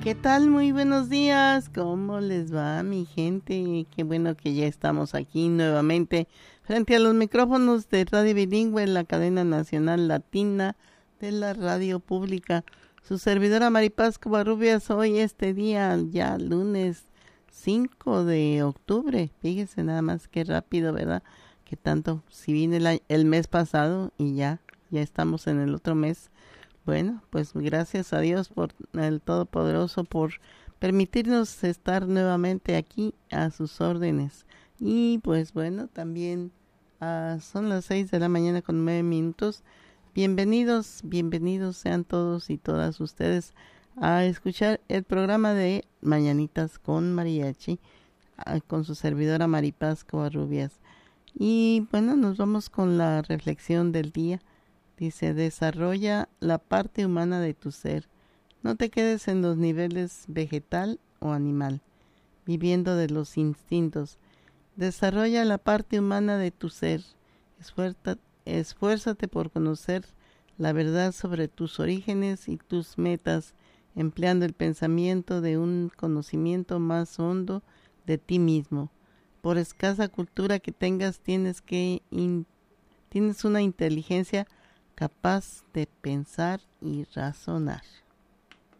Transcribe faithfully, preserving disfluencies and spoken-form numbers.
¿Qué tal? Muy buenos días. ¿Cómo les va, mi gente? Qué bueno que ya estamos aquí nuevamente frente a los micrófonos de Radio Bilingüe, la cadena nacional latina de la radio pública. Su servidora Maripaz Covarrubias, hoy este día, ya lunes cinco de octubre. Fíjese nada más qué rápido, ¿verdad? Que tanto, si vine el, el mes pasado y ya, ya estamos en el otro mes. Bueno, pues gracias a Dios por el Todopoderoso por permitirnos estar nuevamente aquí a sus órdenes. Y pues bueno, también uh, son las seis de la mañana con nueve minutos. Bienvenidos, bienvenidos sean todos y todas ustedes a escuchar el programa de Mañanitas con Mariachi, uh, con su servidora Maripaz Covarrubias. Y bueno, nos vamos con la reflexión del día. Dice, desarrolla la parte humana de tu ser. No te quedes en los niveles vegetal o animal, viviendo de los instintos. Desarrolla la parte humana de tu ser. Esfuerza, esfuérzate por conocer la verdad sobre tus orígenes y tus metas, empleando el pensamiento de un conocimiento más hondo de ti mismo. Por escasa cultura que tengas, tienes que in, tienes una inteligencia capaz de pensar y razonar.